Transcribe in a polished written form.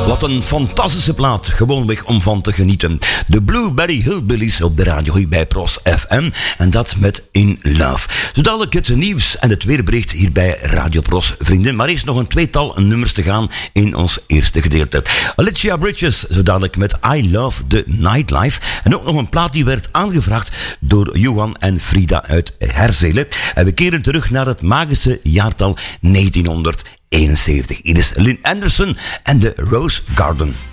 Wat een fantastische plaat, gewoonweg om van te genieten. De Blueberry Hillbillies op de radio hier bij Pros FM. En dat met In Love. Zo dadelijk het nieuws en het weerbericht hier bij Radio Pros, vrienden. Maar eerst nog een tweetal nummers te gaan in ons eerste gedeelte. Alicia Bridges, zo dadelijk met I Love the Nightlife. En ook nog een plaat die werd aangevraagd door Johan en Frida uit Herzelen. En we keren terug naar het magische jaartal 1971. Hier is Lynn Anderson en de Rose Garden.